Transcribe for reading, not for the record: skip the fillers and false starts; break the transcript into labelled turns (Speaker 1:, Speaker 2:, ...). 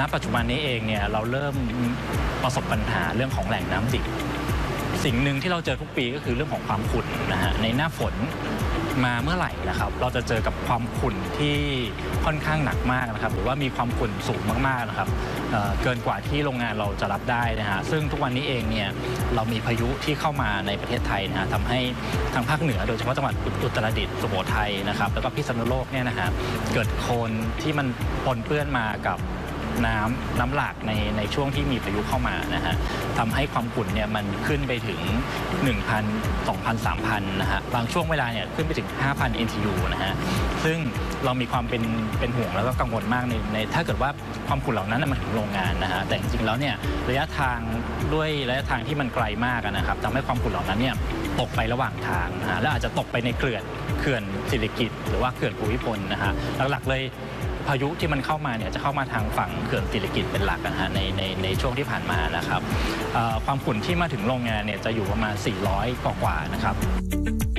Speaker 1: ณปัจจุบันนี้เองเนี่ยเราเริ่มประสบปัญหาเรื่องของแหล่งน้ำดิบสิ่งหนึ่งที่เราเจอทุกปีก็คือเรื่องของความขุ่นนะฮะในหน้าฝนมาเมื่อไหร่นะครับเราจะเจอกับความขุ่นที่ค่อนข้างหนักมากนะครับหรือว่ามีความขุ่นสูงมากๆนะครับเกินกว่าที่โรงงานเราจะรับได้นะฮะซึ่งทุกวันนี้เองเนี่ยเรามีพายุที่เข้ามาในประเทศไทยนะฮะทำให้ทางภาคเหนือโดยเฉพาะจังหวัดอุตรดิตถ์สุโขทัยนะครับแล้วก็พิษณุโลกเนี่ยนะฮะเกิดโคลนที่มันปนเปื้อนมากับน้ำหลากในช่วงที่มีพายุเข้ามานะฮะทำให้ความขุ่นเนี่ยมันขึ้นไปถึง 1,000 2,000 3,000 นะฮะบางช่วงเวลาเนี่ยขึ้นไปถึง 5,000 NTU นะฮะซึ่งเรามีความเป็นห่วงแล้วก็กังวลมากในถ้าเกิดว่าความขุ่นเหล่านั้นมันถึงโรงงานนะฮะแต่จริงๆแล้วเนี่ยระยะทางที่มันไกลมากนะครับทำให้ความขุ่นเหล่านั้นเนี่ยตกไประหว่างทางนะฮะแล้วอาจจะตกไปในเขื่อนสิริกิติ์หรือว่าเขื่อนภูมิพลนะฮะหลักๆเลยพายุที่มันเข้ามาเนี่ยจะเข้ามาทางฝั่งเขื่อนสิริกิติ์เป็นหลักนะฮะในช่วงที่ผ่านมานะครับความขุ่นที่มาถึงโรงงานเนี่ยจะอยู่ประมาณ400 กว่านะครับ